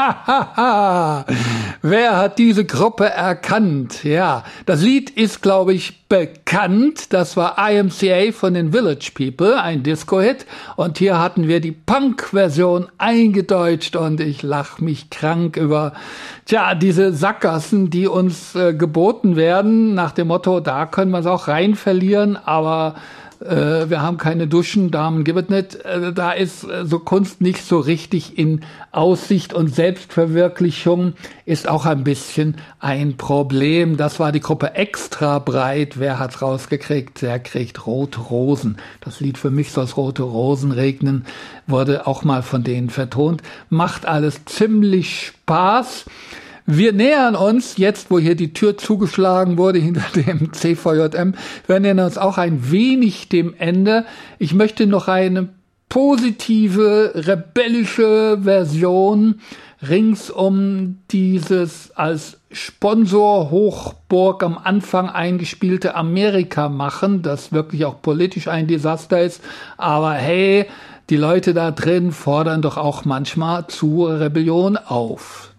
Wer hat diese Gruppe erkannt? Ja, das Lied ist, glaube ich, bekannt. Das war IMCA von den Village People, ein Disco-Hit. Und hier hatten wir die Punk-Version eingedeutscht und ich lach mich krank über, diese Sackgassen, die uns geboten werden, nach dem Motto, da können wir es auch rein verlieren, aber wir haben keine Duschen, Damen gibt es nicht. Da ist so Kunst nicht so richtig in Aussicht und Selbstverwirklichung ist auch ein bisschen ein Problem. Das war die Gruppe Extra Breit. Wer hat's rausgekriegt? Der kriegt Rote Rosen. Das Lied Für mich soll's rote Rosen regnen wurde auch mal von denen vertont. Macht alles ziemlich Spaß. Wir nähern uns jetzt, wo hier die Tür zugeschlagen wurde hinter dem CVJM, wir nähern uns auch ein wenig dem Ende. Ich möchte noch eine positive, rebellische Version rings um dieses als Sponsor-Hochburg am Anfang eingespielte Amerika machen, das wirklich auch politisch ein Desaster ist. Aber hey, die Leute da drin fordern doch auch manchmal zur Rebellion auf.